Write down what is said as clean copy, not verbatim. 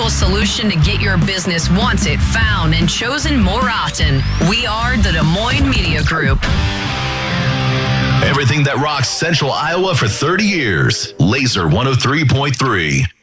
local solution to get your business wanted, found, and chosen more often. We are the Des Moines Media Group. Everything that rocks Central Iowa for 30 years. Laser 103.3.